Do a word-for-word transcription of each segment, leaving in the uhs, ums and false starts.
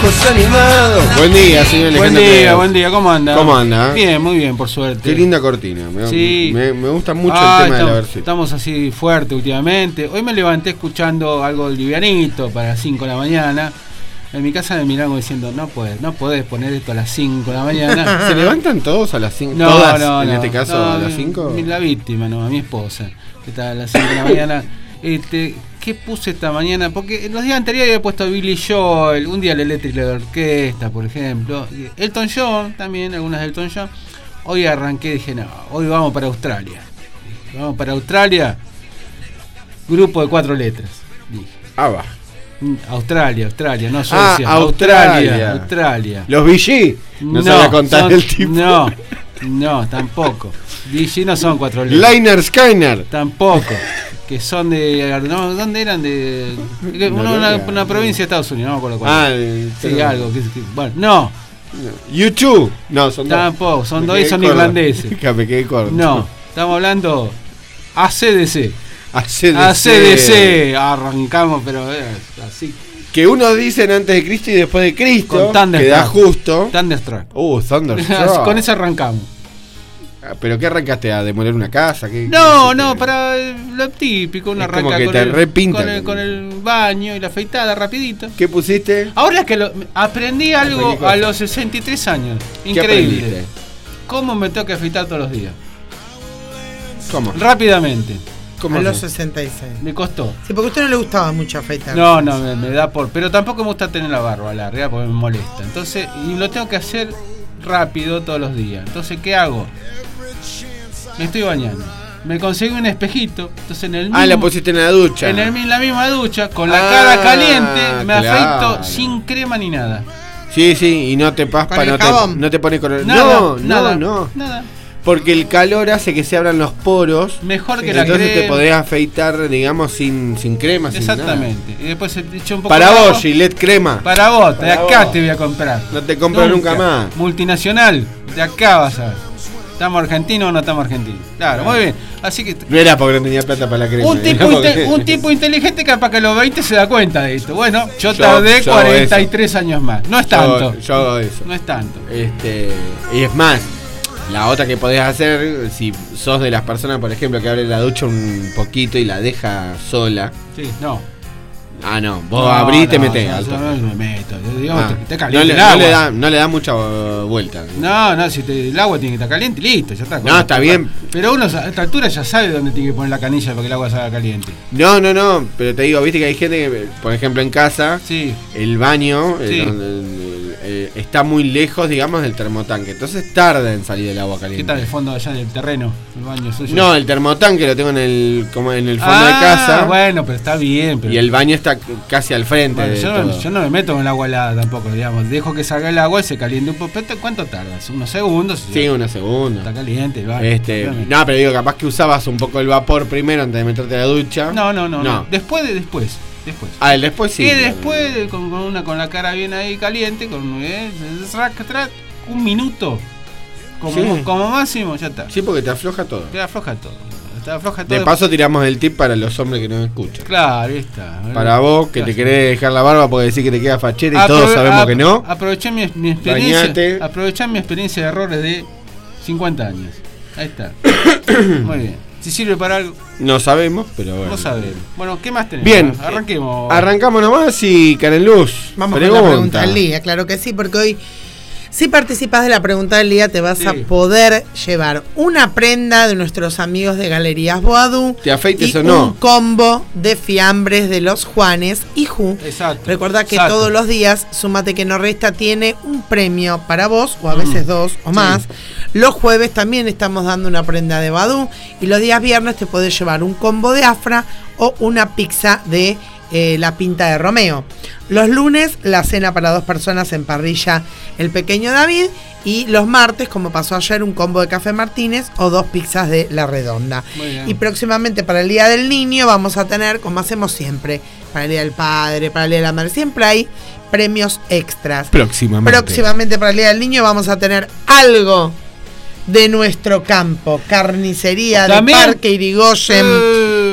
estamos animados. Buen día, señor Buen Alejandro día, Pérez. buen día, ¿cómo anda? ¿Cómo anda? Bien, muy bien, por suerte. Qué linda cortina. Me, Sí. me, me gusta mucho Ah, el tema estamos, de la versión. Estamos así fuerte últimamente. Hoy me levanté escuchando algo livianito para las cinco de la mañana. En mi casa me miraron diciendo, no puedes, no podés poner esto a las cinco de la mañana. ¿Se levantan todos a las cinco? No, ¿Todas, no, en no, este caso, no, a las cinco? La víctima, no, a mi esposa, que está a las cinco de la mañana. Este, ¿qué puse esta mañana? Porque en los días anteriores había puesto Billy Joel, un día el eléctrico de orquesta, por ejemplo. Elton John, también, algunas de Elton John. Hoy arranqué, dije, no, hoy vamos para Australia. Dije, vamos para Australia, grupo de cuatro letras. Dije. Ah, va. Australia, Australia, no Suecia. Ah, Australia. Australia, Australia. ¿Los V G? No, No, sabía contar son- el tipo. No, no, tampoco. V G no son cuatro letras. Liner Skyner. Tampoco. Que son de. No, ¿dónde eran? De. Una, una, una provincia de Estados Unidos, no me acuerdo cuál. Ah, sí, pero- algo. Que, que- bueno, no, YouTube. No, son dos. tampoco. Son Me dos y quedé son corto. irlandeses. Que me quedé corto. No, estamos hablando. A C D C. A C D C. A C D C. Arrancamos, pero eh, así. Que unos dicen antes de Cristo y después de Cristo. Con Que da Thunderstruck. justo. Thunderstruck. Uh, Thunderstruck. Con eso arrancamos. Ah, ¿pero qué arrancaste? ¿A demoler una casa? ¿Qué, No, qué no, hiciste? para eh, lo típico, uno Es como arranca que con, te el, repinta con, el, con- con el baño y la afeitada rapidito. ¿Qué pusiste? Ahora es que lo- aprendí algo ¿Aprendí cosas? a los sesenta y tres años. ¿Qué Increíble. aprendiste? ¿Cómo me tengo que afeitar todos los días? ¿Cómo? Rápidamente. ¿Cómo A los haces? sesenta y seis. Me costó. Sí, porque a usted no le gustaba mucho afeitar. No, no, me, me da por... Pero tampoco me gusta tener la barba larga porque me molesta. Entonces, y lo tengo que hacer rápido todos los días. Entonces, ¿qué hago? Me estoy bañando. Me conseguí un espejito. Entonces, en el mismo... Ah, la pusiste en la ducha. En el- la misma ducha, con la Ah, cara caliente, me claro. afeito sin crema ni nada. Sí, sí, y no te paspa, ¿Con el no te, jabón? no te pone con el... Nada, no, nada, no, no. nada. Porque el calor hace que se abran los poros. Mejor Sí, que la Entonces crema. te podés afeitar, digamos, sin, sin crema, sin nada. Exactamente. Y después se te echa un poco Para de agua. vos, Gillette crema. Para vos, de Para acá vos. te voy a comprar. No te compro nunca más. Multinacional, de acá vas a ver. ¿Estamos argentinos o no estamos argentinos? Claro, muy bien. Así que No era porque no tenía plata para la crema. un tipo, era porque- inte- un tipo inteligente capaz que a los veinte se da cuenta de esto. Bueno, yo, Yo- tardé yo cuarenta y tres años más. No es tanto. Yo, yo hago eso. No es tanto. Este, y es más, la otra que podés hacer, si sos de las personas, por ejemplo, que abre la ducha un poquito y la deja sola. Sí, no. Ah, no, vos No, abrís y te no, metés. yo- al yo toque. no me meto. Yo digo, Ah, te, te no, caliente le, el no agua. le da, no le da mucha uh, vuelta. No, no, si te, el agua tiene que estar caliente, listo, ya está. No, está bien. Pero uno a esta altura ya sabe dónde tiene que poner la canilla para que el agua salga caliente. No, no, no, pero te digo, viste que hay gente que, por ejemplo, en casa, Sí. el baño eh, Sí. donde- eh, está muy lejos, digamos, del termotanque. Entonces tarda en salir el agua ¿Qué caliente. tal el fondo allá del terreno? El baño suyo. No, el termotanque lo tengo en el, como en el fondo Ah, de casa. Bueno, pero está bien. Pero... Y el baño está c- casi al frente. Bueno, de yo, todo. no, yo no me meto con el agua helada tampoco, digamos. Dejo que salga el agua y se caliente un poco. ¿Cuánto tardas? ¿Unos segundos? Sí, una segunda. Está caliente el baño. Este, obviamente. no, pero digo, capaz que usabas un poco el vapor primero antes de meterte a la ducha. no, no, no, no. no. Después de después. Después. Ah, el después sí. y claro. después, con, con una con la cara bien ahí caliente, con eh, trac, trac, un minuto. Como, Sí. como máximo, ya está. Sí, porque te afloja todo. Te afloja todo. Te afloja todo. De paso tiramos el tip para los hombres que no escuchan. Claro, ahí está. Para vos que te Gracias. querés dejar la barba porque decís que te queda fachera y Aprove- todos sabemos ap- que no. Aprovechar mi, mi experiencia. Bañate. Aprovechar mi experiencia de errores de cincuenta años. Ahí está. Muy bien. Si sirve para algo, No sabemos, pero bueno. no sabemos. Bueno, ¿qué más tenemos? Bien. Arranquemos. Arrancamos nomás y Karen Luz. Vamos con la pregunta del día, claro que sí, porque hoy, si participas de la pregunta del día, te vas Sí. a poder llevar una prenda de nuestros amigos de Galerías Boadú. Te afeites y o no. un combo de fiambres de los Juanes y Ju. Exacto. Recuerda que Exacto. todos los días Sumate que no resta tiene un premio para vos, o a veces dos o sí. más. Los jueves también estamos dando una prenda de Badú. Y los días viernes te podés llevar un combo de Afra o una pizza de eh, la Pinta de Romeo. Los lunes, la cena para dos personas en parrilla El Pequeño David. Y los martes, como pasó ayer, un combo de Café Martínez o dos pizzas de La Redonda. Muy bien. Y próximamente para el Día del Niño vamos a tener, como hacemos siempre, para el Día del Padre, para el Día de la Madre, siempre hay premios extras. Próximamente. Próximamente para el Día del Niño vamos a tener algo de nuestro campo, carnicería de ¿También? Parque Irigoyen. Eh,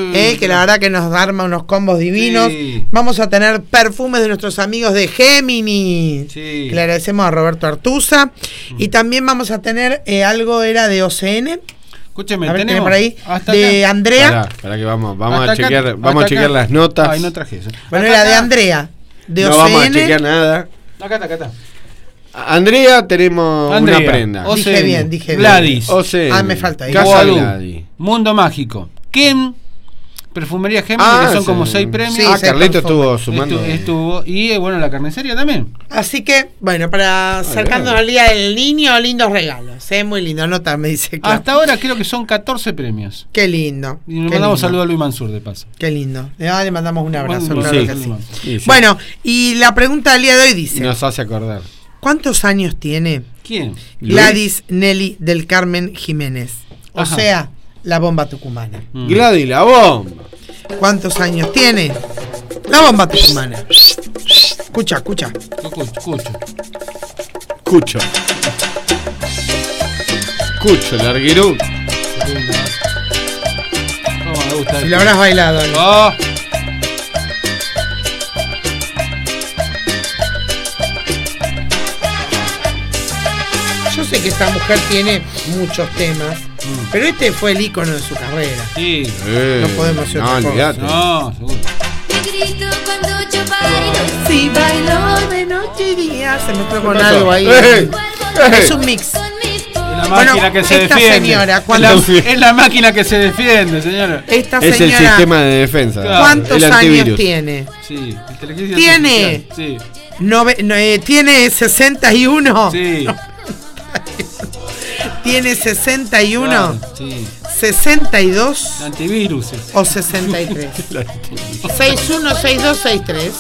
eh, que la verdad que nos arma unos combos divinos. Sí. Vamos a tener perfumes de nuestros amigos de Gemini, Sí. que le agradecemos a Roberto Artuza. Y también vamos a tener eh, algo era de O C N. Escúcheme, A ver, tenemos por ahí, hasta de acá. Andrea. Pará, pará que vamos, vamos Hasta a acá, chequear, hasta vamos a chequear acá. las notas. Ay, no traje eso. Bueno, Hasta era de acá. Andrea, de no O C N. vamos a chequear nada. Acá está, acá está. Andrea, tenemos Andrea, una prenda. O C N, Dije bien, dije bien. Gladys, O C N. Ah, me falta ahí. Casa Guadú, Gladys. Mundo Mágico, Ken, Perfumería Gemini, Ah, que son sí. como seis premios. Sí, ah, seis Carlito perfumes. estuvo sumando. Estu- estuvo. Y eh, bueno, la carnicería también. Así que, bueno, para acercándonos al Día del Niño, lindos regalos. ¿eh? Muy lindo, nota, me dice Clau. Hasta ahora creo que son catorce premios. Qué lindo. Y le qué mandamos lindo. saludos a Luis Mansur de paso. Qué lindo. Ah, le mandamos un abrazo, Bueno, claro sí. que sí. Sí, sí. Bueno, y la pregunta del día de hoy dice: Nos hace acordar. ¿cuántos años tiene ¿Quién? Luis. Gladys Nelly del Carmen Jiménez? O Ajá. sea, la bomba tucumana. Mm. Gladys, la bomba. ¿Cuántos años tiene la bomba tucumana? Escucha, escucha. Escucho, escucho. Cucho. Cucho, larguirú. ¿Cómo me gusta Si esto? lo habrás bailado. ¿no? Oh, Yo sé que esta mujer tiene muchos temas, Mm. pero este fue el ícono de su carrera. sí. Eh, No podemos hacer no, otra cosa. olvidate. No, seguro. Te grito cuando yo bailo. Si bailó de noche y día, se mezcló con pasó? algo ahí. ¡Eh! Es un mix. Con mis Es la poderes. máquina Bueno, que se esta defiende. señora, es, cuando- la, es la máquina que se defiende, señora. Esta Es el señora, sistema de defensa. Claro. ¿cuántos el años antivirus. tiene? Sí, inteligencia Tiene. artificial. Nove- no, eh, ¿Tiene sesenta y uno? Sí. Sí. ¿Tiene sesenta y uno? Claro, sí. ¿sesenta y dos? Antivirus. es. ¿O sesenta y tres? seis uno seis dos seis tres